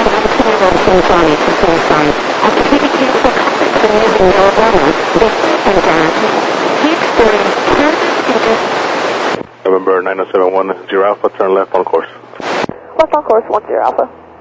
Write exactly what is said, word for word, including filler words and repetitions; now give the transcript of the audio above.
November nine oh seven one, zero Alpha, turn left on course. Left on course, one zero Alpha.